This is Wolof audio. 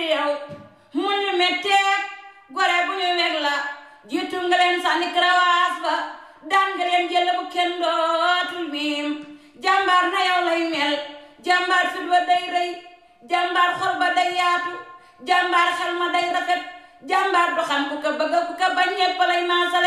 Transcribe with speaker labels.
Speaker 1: yow mu ñu metteeg gore bu ñu weg la jiitu nga leen sànni karawaas ba daan nga leen jël bu kenn dootul miim jàmbaar na yow lay mel jàmbaar fit ba day rëy jàmbaar xol ba day yaatu jàmbaar xel ma day rafet jàmbaar du xam ku ko bëgg ku ko bañ ñépp lay maasale